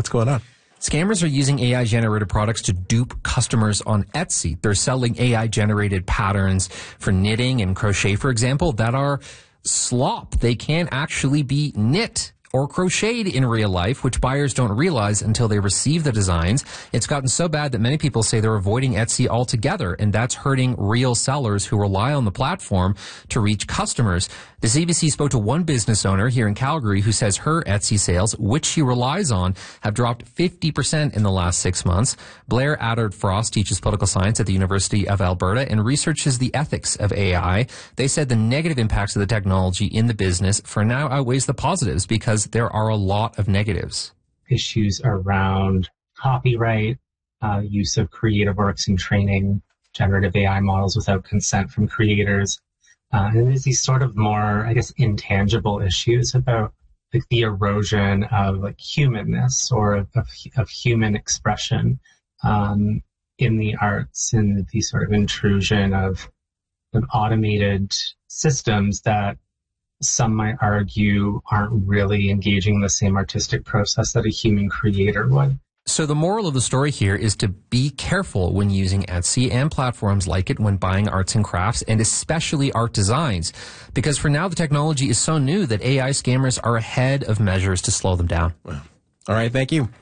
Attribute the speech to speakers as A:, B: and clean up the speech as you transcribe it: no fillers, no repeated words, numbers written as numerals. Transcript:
A: What's going on?
B: Scammers are using AI-generated products to dupe customers on Etsy. They're selling AI-generated patterns for knitting and crochet, for example, that are slop. They can't actually be knit or crocheted in real life, which buyers don't realize until they receive the designs. It's gotten so bad that many people say they're avoiding Etsy altogether, and that's hurting real sellers who rely on the platform to reach customers. The CBC spoke to one business owner here in Calgary who says her Etsy sales, which she relies on, have dropped 50% in the last 6 months. Blair Adard-Frost teaches political science at the University of Alberta and researches the ethics of AI. They said the negative impacts of the technology in the business for now outweighs the positives because there are a lot of negatives.
C: Issues around copyright, use of creative works in training generative AI models without consent from creators. And there's these sort of more, I guess, intangible issues about like the erosion of like humanness or of human expression in the arts, and the sort of intrusion of automated systems that some might argue aren't really engaging in the same artistic process that a human creator would.
B: So the moral of the story here is to be careful when using Etsy and platforms like it when buying arts and crafts, and especially art designs, because for now the technology is so new that AI scammers are ahead of measures to slow them down.
A: Well, all right, thank you.